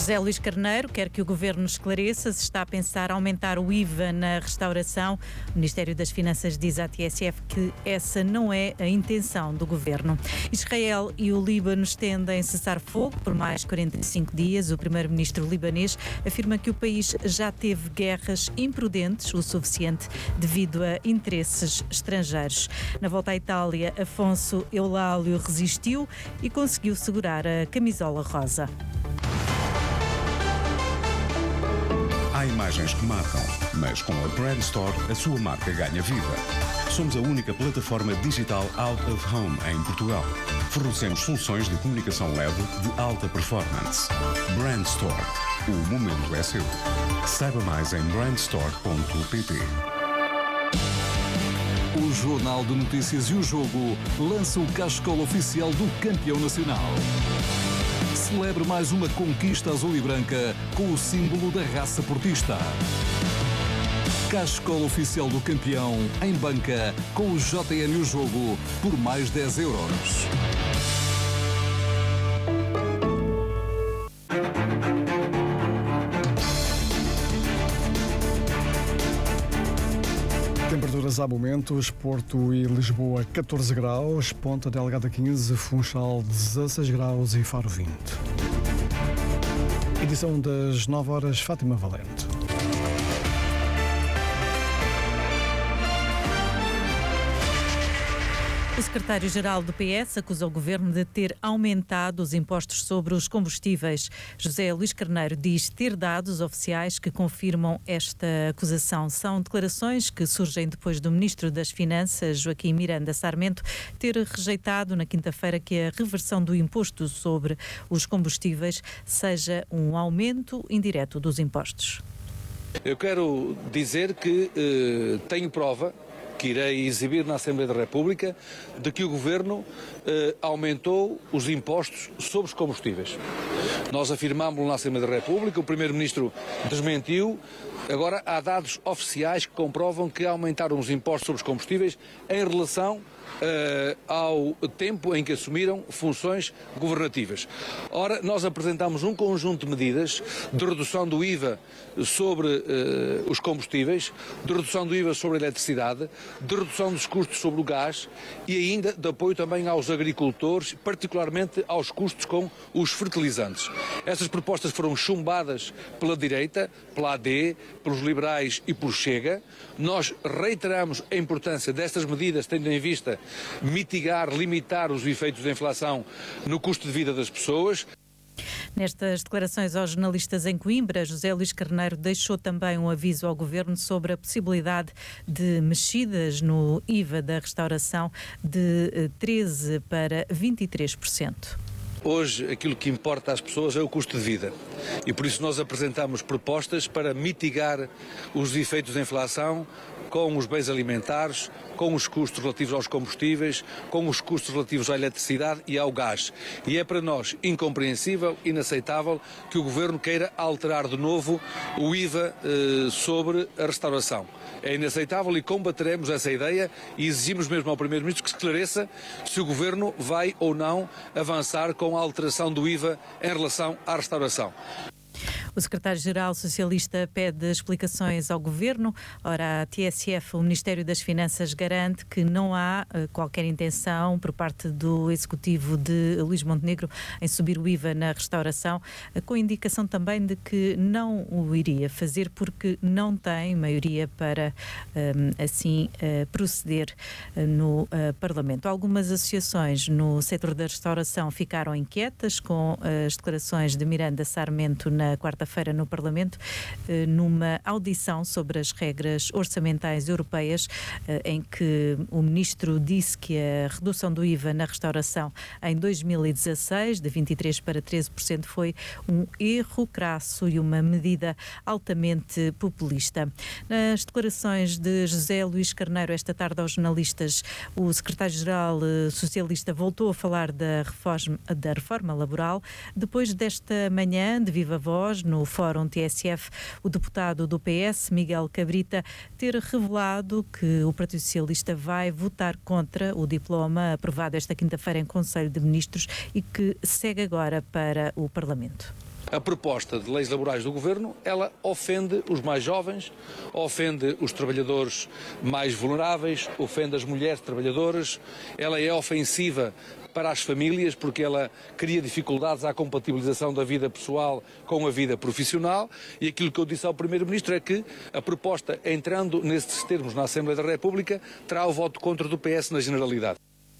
José Luís Carneiro quer que o Governo esclareça se está a pensar aumentar o IVA na restauração. O Ministério das Finanças diz à TSF que essa não é a intenção do Governo. Israel e o Líbano estendem cessar-fogo por mais 45 dias. O primeiro-ministro libanês afirma que o país já teve guerras imprudentes o suficiente devido a interesses estrangeiros. Na volta à Itália, Afonso Eulálio resistiu e conseguiu segurar a camisola rosa. Há imagens que marcam, mas com a Brand Store a sua marca ganha vida. Somos a única plataforma digital out of home em Portugal. Fornecemos soluções de comunicação LED de alta performance. Brand Store. O momento é seu. Saiba mais em brandstore.pt. O Jornal de Notícias e o Jogo lança o cascola oficial do campeão nacional. Celebre mais uma conquista azul e branca com o símbolo da raça portista. Cascola oficial do campeão em banca com o JN e o Jogo por mais 10 euros. Temperaturas há momentos, Porto e Lisboa 14 graus, Ponta Delgada 15, Funchal 16 graus e Faro 20. Edição das 9 horas, Fátima Valente. O secretário-geral do PS acusa o Governo de ter aumentado os impostos sobre os combustíveis. José Luís Carneiro diz ter dados oficiais que confirmam esta acusação. São declarações que surgem depois do Ministro das Finanças, Joaquim Miranda Sarmento, ter rejeitado na quinta-feira que a reversão do imposto sobre os combustíveis seja um aumento indireto dos impostos. Eu quero dizer que tenho prova que irei exibir na Assembleia da República, de que o Governo aumentou os impostos sobre os combustíveis. Nós afirmámos na Assembleia da República, o Primeiro-Ministro desmentiu. Agora há dados oficiais que comprovam que aumentaram os impostos sobre os combustíveis em relação ao tempo em que assumiram funções governativas. Ora, nós apresentámos um conjunto de medidas de redução do IVA sobre os combustíveis, de redução do IVA sobre a eletricidade, de redução dos custos sobre o gás e ainda de apoio também aos agricultores, particularmente aos custos com os fertilizantes. Essas propostas foram chumbadas pela direita, pela AD, pelos liberais e por Chega. Nós reiteramos a importância destas medidas, tendo em vista mitigar, limitar os efeitos da inflação no custo de vida das pessoas. Nestas declarações aos jornalistas em Coimbra, José Luís Carneiro deixou também um aviso ao Governo sobre a possibilidade de mexidas no IVA da restauração de 13% para 23%. Hoje, aquilo que importa às pessoas é o custo de vida e por isso nós apresentamos propostas para mitigar os efeitos da inflação com os bens alimentares, com os custos relativos aos combustíveis, com os custos relativos à eletricidade e ao gás. E é para nós incompreensível, inaceitável, que o Governo queira alterar de novo o IVA sobre a restauração. É inaceitável e combateremos essa ideia e exigimos mesmo ao Primeiro-Ministro que esclareça se o Governo vai ou não avançar com a alteração do IVA em relação à restauração. O secretário-geral socialista pede explicações ao Governo. Ora, a TSF, o Ministério das Finanças, garante que não há qualquer intenção por parte do Executivo de Luís Montenegro em subir o IVA na restauração, com indicação também de que não o iria fazer porque não tem maioria para assim proceder no Parlamento. Algumas associações no setor da restauração ficaram inquietas com as declarações de Miranda Sarmento na quarta-feira no Parlamento, numa audição sobre as regras orçamentais europeias, em que o Ministro disse que a redução do IVA na restauração em 2016, de 23% para 13%, foi um erro crasso e uma medida altamente populista. Nas declarações de José Luís Carneiro esta tarde aos jornalistas, o secretário-geral socialista voltou a falar da reforma laboral. Depois desta manhã, de viva voz, no Fórum TSF, o deputado do PS, Miguel Cabrita, ter revelado que o Partido Socialista vai votar contra o diploma aprovado esta quinta-feira em Conselho de Ministros e que segue agora para o Parlamento. A proposta de leis laborais do Governo, ela ofende os mais jovens, ofende os trabalhadores mais vulneráveis, ofende as mulheres trabalhadoras, ela é ofensiva para as famílias porque ela cria dificuldades à compatibilização da vida pessoal com a vida profissional, e aquilo que eu disse ao Primeiro-Ministro é que a proposta, entrando nestes termos na Assembleia da República, terá o voto contra do PS na generalidade.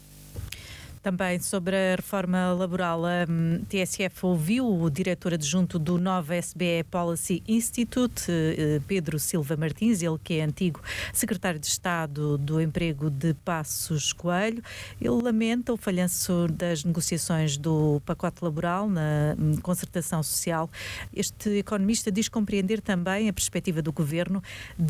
Também sobre a reforma laboral, a TSF ouviu o diretor adjunto do Nova SBE Policy Institute, Pedro Silva Martins, ele que é antigo secretário de Estado do Emprego de Passos Coelho. Ele lamenta o falhanço das negociações do pacote laboral na concertação social. Este economista diz compreender também a perspectiva do Governo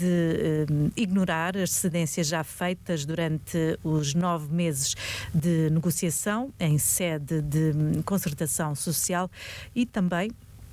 de ignorar as cedências já feitas durante os 9 meses de negociação em sede de concertação social, e também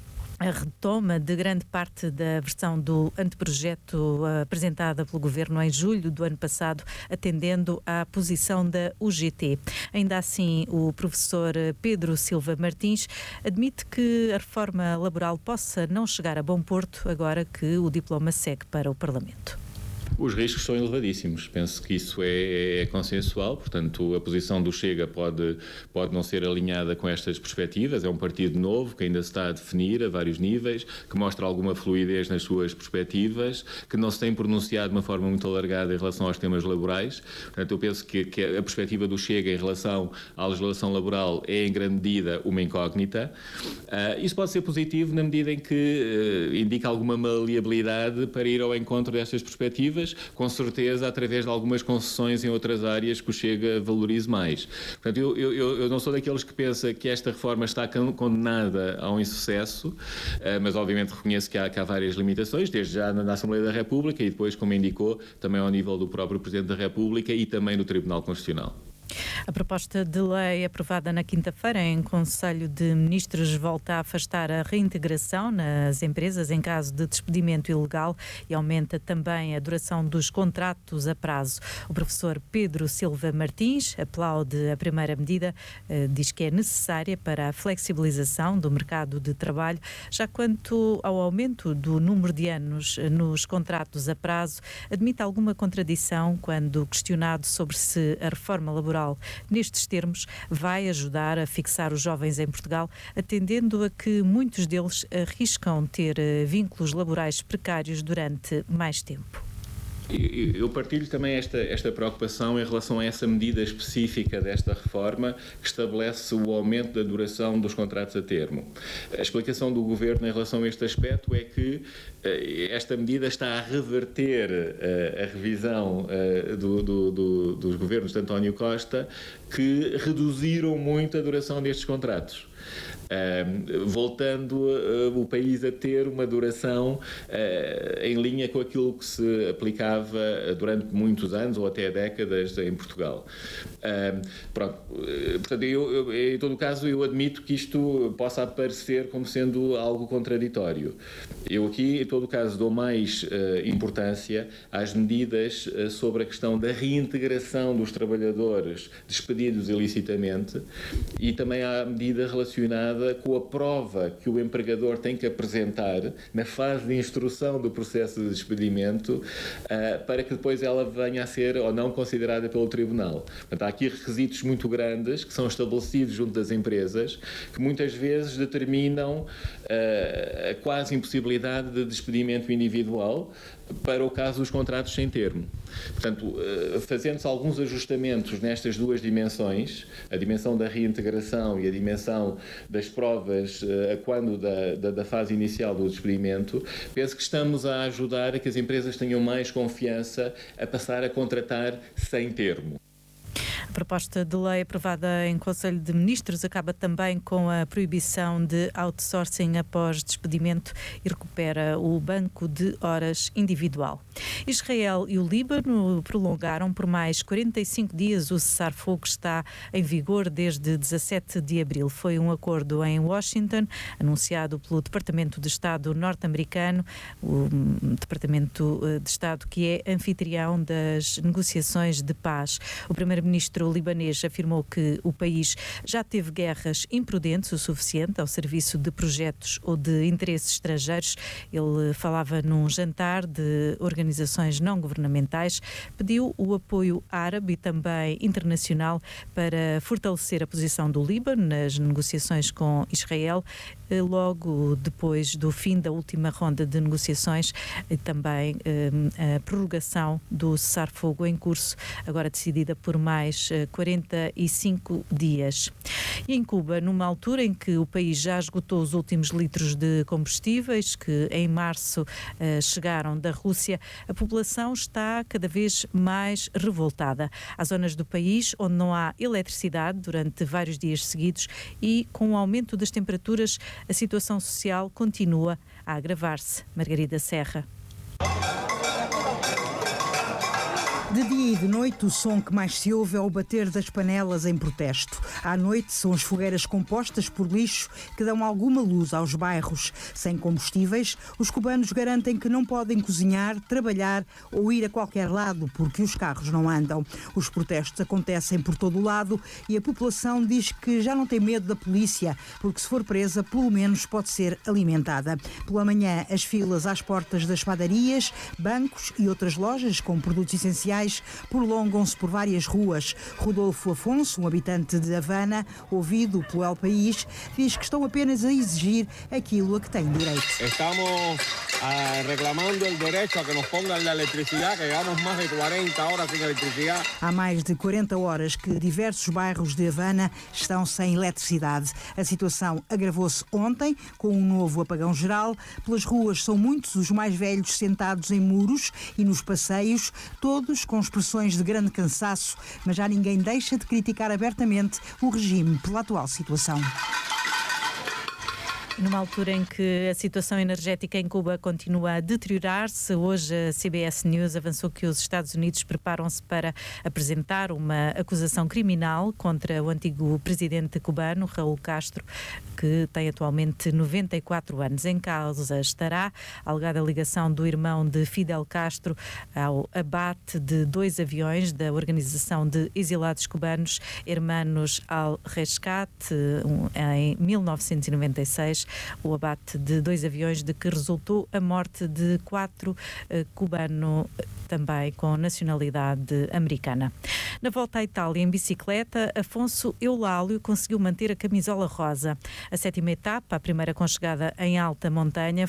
a retoma de grande parte da versão do anteprojeto apresentada pelo Governo em julho do ano passado, atendendo à posição da UGT. Ainda assim, o professor Pedro Silva Martins admite que a reforma laboral possa não chegar a bom porto agora que o diploma segue para o Parlamento. Os riscos são elevadíssimos, penso que isso é consensual, portanto a posição do Chega pode não ser alinhada com estas perspectivas. É um partido novo que ainda se está a definir a vários níveis, que mostra alguma fluidez nas suas perspectivas, que não se tem pronunciado de uma forma muito alargada em relação aos temas laborais. Portanto, eu penso que a perspectiva do Chega em relação à legislação laboral é em grande medida uma incógnita. Isso pode ser positivo na medida em que indica alguma maleabilidade para ir ao encontro destas perspectivas, com certeza através de algumas concessões em outras áreas que o Chega valorize mais. Portanto, eu não sou daqueles que pensa que esta reforma está condenada a um insucesso, mas obviamente reconheço que há várias limitações, desde já na Assembleia da República e depois, como indicou, também ao nível do próprio Presidente da República e também do Tribunal Constitucional. A proposta de lei aprovada na quinta-feira em Conselho de Ministros volta a afastar a reintegração nas empresas em caso de despedimento ilegal e aumenta também a duração dos contratos a prazo. O professor Pedro Silva Martins aplaude a primeira medida, diz que é necessária para a flexibilização do mercado de trabalho. Já quanto ao aumento do número de anos nos contratos a prazo, admite alguma contradição quando questionado sobre se a reforma laboral nestes termos vai ajudar a fixar os jovens em Portugal, atendendo a que muitos deles arriscam ter vínculos laborais precários durante mais tempo. Eu partilho também esta preocupação em relação a essa medida específica desta reforma que estabelece o aumento da duração dos contratos a termo. A explicação do Governo em relação a este aspecto é que esta medida está a reverter a revisão dos governos de António Costa, que reduziram muito a duração destes contratos. Voltando o país a ter uma duração em linha com aquilo que se aplicava durante muitos anos ou até décadas em Portugal. Portanto, em todo o caso, eu admito que isto possa aparecer como sendo algo contraditório. Eu aqui, em todo o caso, dou mais importância às medidas sobre a questão da reintegração dos trabalhadores despedidos ilicitamente e também à medida relacionada com a prova que o empregador tem que apresentar na fase de instrução do processo de despedimento para que depois ela venha a ser ou não considerada pelo Tribunal. Portanto, há aqui requisitos muito grandes que são estabelecidos junto das empresas que muitas vezes determinam a quase impossibilidade de despedimento individual para o caso dos contratos sem termo. Portanto, fazendo-se alguns ajustamentos nestas duas dimensões, a dimensão da reintegração e a dimensão das provas a quando da fase inicial do despedimento, penso que estamos a ajudar a que as empresas tenham mais confiança a passar a contratar sem termo. A proposta de lei aprovada em Conselho de Ministros acaba também com a proibição de outsourcing após despedimento e recupera o banco de horas individual. Israel e o Líbano prolongaram por mais 45 dias o cessar-fogo que está em vigor desde 17 de abril. Foi um acordo em Washington, anunciado pelo Departamento de Estado norte-americano, o Departamento de Estado que é anfitrião das negociações de paz. O primeiro-ministro libanês afirmou que o país já teve guerras imprudentes o suficiente ao serviço de projetos ou de interesses estrangeiros. Ele falava num jantar de organizações não governamentais, pediu o apoio árabe e também internacional para fortalecer a posição do Líbano nas negociações com Israel, logo depois do fim da última ronda de negociações e também a prorrogação do cessar-fogo em curso, agora decidida por mais 45 dias. E em Cuba, numa altura em que o país já esgotou os últimos litros de combustíveis que em março chegaram da Rússia, a população está cada vez mais revoltada. Há zonas do país onde não há eletricidade durante vários dias seguidos e, com o aumento das temperaturas, a situação social continua a agravar-se. Margarida Serra. De dia e de noite, o som que mais se ouve é o bater das panelas em protesto. À noite, são as fogueiras compostas por lixo que dão alguma luz aos bairros. Sem combustíveis, os cubanos garantem que não podem cozinhar, trabalhar ou ir a qualquer lado porque os carros não andam. Os protestos acontecem por todo o lado e a população diz que já não tem medo da polícia, porque se for presa, pelo menos pode ser alimentada. Pela manhã, as filas às portas das padarias, bancos e outras lojas com produtos essenciais prolongam-se por várias ruas. Rodolfo Afonso, um habitante de Havana, ouvido pelo El País, diz que estão apenas a exigir aquilo a que têm direito. Estamos reclamando o direito a que nos pongan a eletricidade, que llevamos mais de 40 horas sem eletricidade. Há mais de 40 horas que diversos bairros de Havana estão sem eletricidade. A situação agravou-se ontem com um novo apagão geral. Pelas ruas são muitos os mais velhos sentados em muros e nos passeios, todos com expressões de grande cansaço, mas já ninguém deixa de criticar abertamente o regime pela atual situação. Numa altura em que a situação energética em Cuba continua a deteriorar-se, hoje a CBS News avançou que os Estados Unidos preparam-se para apresentar uma acusação criminal contra o antigo presidente cubano, Raúl Castro, que tem atualmente 94 anos. Em causa estará a alegada ligação do irmão de Fidel Castro ao abate de 2 aviões da Organização de Exilados Cubanos, Hermanos al Rescate, em 1996. O abate de 2 aviões de que resultou a morte de 4 cubanos também com nacionalidade americana. Na volta à Itália em bicicleta, Afonso Eulálio conseguiu manter a camisola rosa. A 7ª etapa, a primeira conchegada em alta montanha,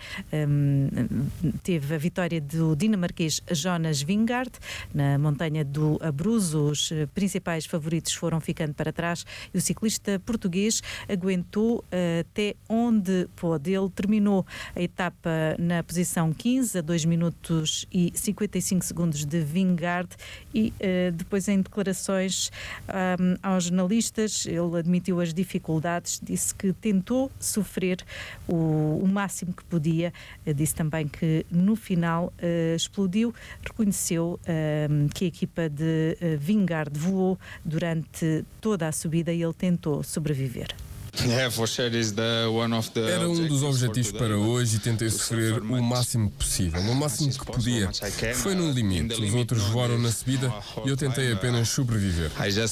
teve a vitória do dinamarquês Jonas Vingegaard. Na montanha do Abruzzo, os principais favoritos foram ficando para trás e o ciclista português aguentou até onde pôde. Ele terminou a etapa na posição 15, a 2 minutos e 55 segundos de Vingegaard e depois em declarações aos jornalistas ele admitiu as dificuldades, disse que tentou sofrer o máximo que podia, disse também que no final explodiu, reconheceu que a equipa de Vingegaard voou durante toda a subida e ele tentou sobreviver. Era um dos objetivos para hoje e tentei sofrer o máximo possível, o máximo que podia. Foi no limite, os outros voaram na subida e eu tentei apenas sobreviver.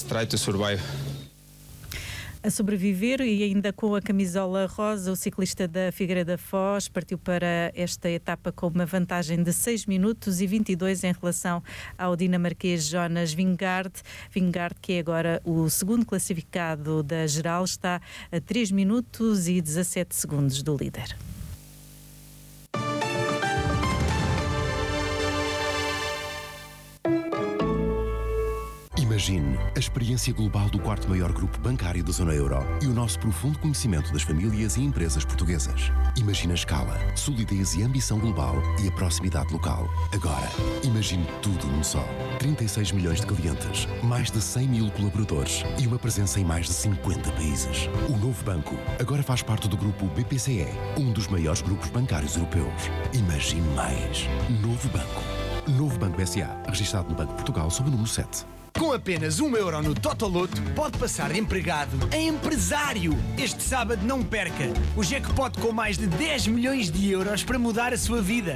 A sobreviver e ainda com a camisola rosa, o ciclista da Figueira da Foz partiu para esta etapa com uma vantagem de 6 minutos e 22 em relação ao dinamarquês Jonas Vingegaard. Vingegaard, que é agora o segundo classificado da geral, está a 3 minutos e 17 segundos do líder. Imagine a experiência global do 4º maior grupo bancário da zona euro e o nosso profundo conhecimento das famílias e empresas portuguesas. Imagine a escala, solidez e ambição global e a proximidade local. Agora, imagine tudo num só. 36 milhões de clientes, mais de 100 mil colaboradores e uma presença em mais de 50 países. O novo banco agora faz parte do grupo BPCE, um dos maiores grupos bancários europeus. Imagine mais. Novo Banco. Novo Banco S.A., registado no Banco de Portugal sob o número 7. Com apenas €1 no Totoloto, pode passar de empregado a empresário. Este sábado não perca o jackpot com mais de 10 milhões de euros para mudar a sua vida.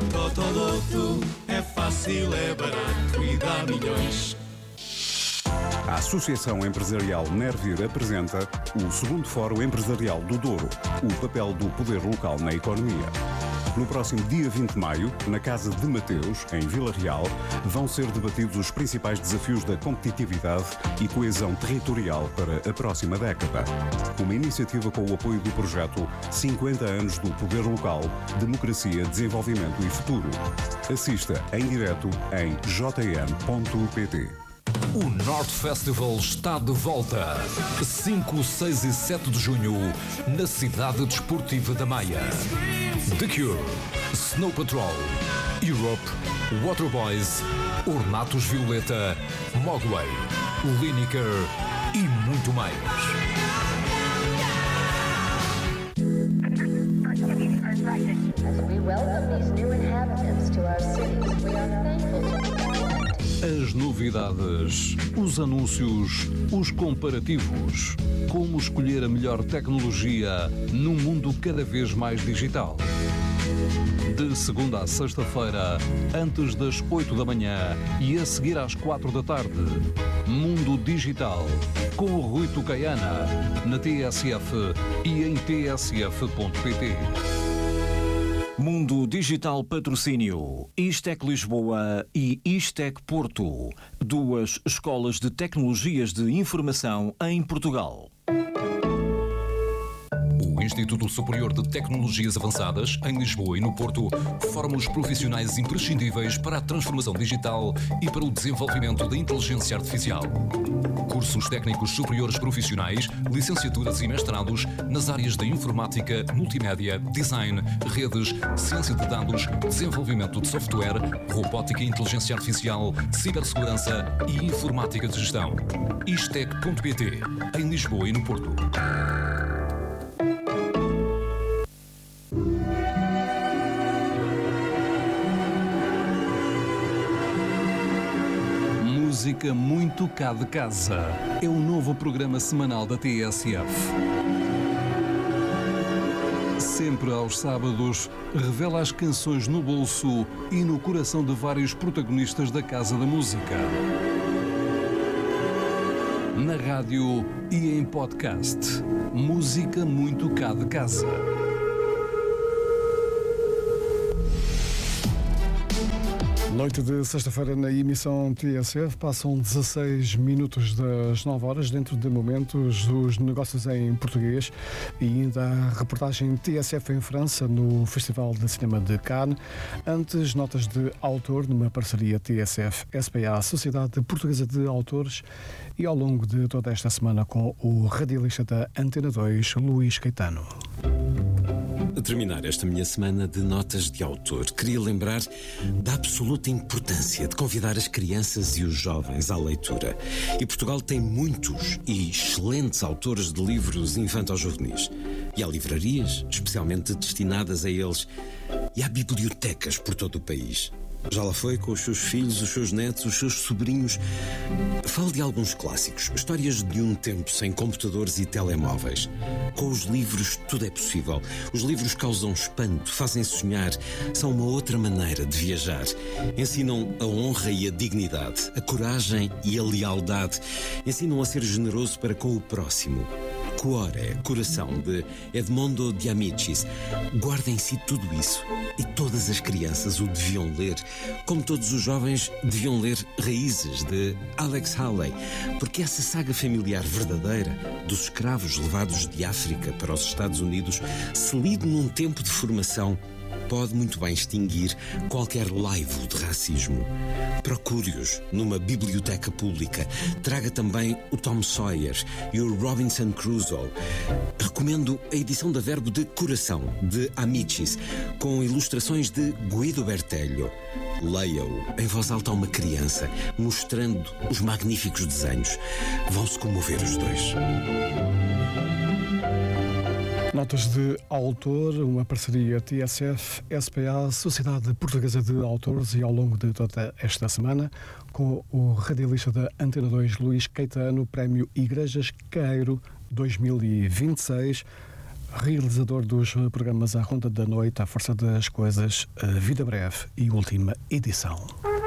Totoloto é fácil, é barato e dá milhões. A Associação Empresarial Nervir apresenta o segundo Fórum Empresarial do Douro, o papel do poder local na economia. No próximo dia 20 de maio, na Casa de Mateus, em Vila Real, vão ser debatidos os principais desafios da competitividade e coesão territorial para a próxima década. Uma iniciativa com o apoio do projeto 50 anos do Poder Local, Democracia, Desenvolvimento e Futuro. Assista em direto em jm.pt. O North Festival está de volta. 5, 6 e 7 de junho, na cidade desportiva da Maia. The Cure, Snow Patrol, Europe, Waterboys, Ornatos Violeta, Mogwai, Lineker e muito mais. As novidades, os anúncios, os comparativos. Como escolher a melhor tecnologia num mundo cada vez mais digital. De segunda a sexta-feira, antes das 8 da manhã e a seguir às 4 da tarde. Mundo Digital, com o Rui Tucaiana, na TSF e em tsf.pt. Mundo Digital Patrocínio, Istec Lisboa e Istec Porto, 2 escolas de tecnologias de informação em Portugal. O Instituto Superior de Tecnologias Avançadas, em Lisboa e no Porto, forma os profissionais imprescindíveis para a transformação digital e para o desenvolvimento da inteligência artificial. Cursos técnicos superiores profissionais, licenciaturas e mestrados nas áreas da informática, multimédia, design, redes, ciência de dados, desenvolvimento de software, robótica e inteligência artificial, cibersegurança e informática de gestão. Istec.pt, em Lisboa e no Porto. Música muito cá de casa. É o novo programa semanal da TSF. Sempre aos sábados, revela as canções no bolso e no coração de vários protagonistas da Casa da Música. Na rádio e em podcast. Música muito cá de casa. Noite de sexta-feira na emissão TSF, passam 16 minutos das 9 horas, dentro de momentos dos negócios em português e ainda a reportagem TSF em França no Festival de Cinema de Cannes. Antes, notas de autor numa parceria TSF-SPA, Sociedade Portuguesa de Autores, e ao longo de toda esta semana com o radialista da Antena 2, Luís Caetano. A terminar esta minha semana de notas de autor, queria lembrar da absoluta importância de convidar as crianças e os jovens à leitura. E Portugal tem muitos e excelentes autores de livros infanto-juvenis. E há livrarias especialmente destinadas a eles. E há bibliotecas por todo o país. Já lá foi com os seus filhos, os seus netos, os seus sobrinhos. Fale de alguns clássicos, histórias de um tempo sem computadores e telemóveis. Com os livros tudo é possível. Os livros causam espanto, fazem sonhar, são uma outra maneira de viajar. Ensinam a honra e a dignidade, a coragem e a lealdade. Ensinam a ser generoso para com o próximo. Cuore, Coração, de Edmondo de Amicis, guarda em si tudo isso. E todas as crianças o deviam ler, como todos os jovens deviam ler Raízes, de Alex Haley, porque essa saga familiar verdadeira dos escravos levados de África para os Estados Unidos, se lido num tempo de formação, pode muito bem extinguir qualquer laivo de racismo. Procure-os numa biblioteca pública. Traga também o Tom Sawyer e o Robinson Crusoe. Recomendo a edição da Verbo de Coração, de Amicis, com ilustrações de Guido Bertelho. Leia-o em voz alta a uma criança, mostrando os magníficos desenhos. Vão-se comover os dois. Notas de autor, uma parceria TSF-SPA, Sociedade Portuguesa de Autores, e ao longo de toda esta semana, com o radialista da Antena 2, Luís Caetano, Prémio Igrejas Queiro 2026, realizador dos programas A Ronda da Noite, A Força das Coisas, A Vida Breve e Última Edição.